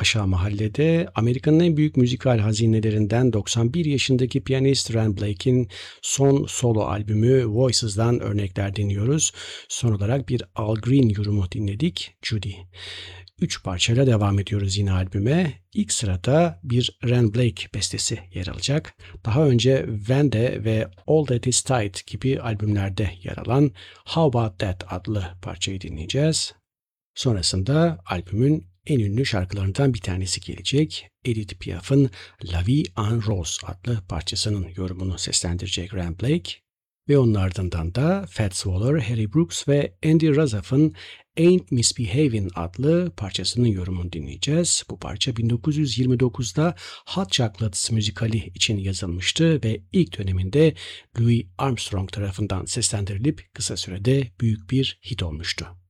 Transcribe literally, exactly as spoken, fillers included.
Aşağı Mahalle'de Amerika'nın en büyük müzikal hazinelerinden doksan bir yaşındaki piyanist Ren Blake'in son solo albümü Voices'dan örnekler dinliyoruz. Son olarak bir Al Green yorumu dinledik, Judy. Üç parçayla devam ediyoruz yine albüme. İlk sırada bir Ren Blake bestesi yer alacak. Daha önce Vende ve All That Is Tight gibi albümlerde yer alan How About That adlı parçayı dinleyeceğiz. Sonrasında albümün en ünlü şarkılarından bir tanesi gelecek. Edith Piaf'ın La Vie en Rose adlı parçasının yorumunu seslendirecek Ren Blake. Ve onun ardından da Fats Waller, Harry Brooks ve Andy Razaf'ın Ain't Misbehavin' adlı parçasının yorumunu dinleyeceğiz. Bu parça bin dokuz yüz yirmi dokuzda Hot Chocolates müzikali için yazılmıştı ve ilk döneminde Louis Armstrong tarafından seslendirilip kısa sürede büyük bir hit olmuştu.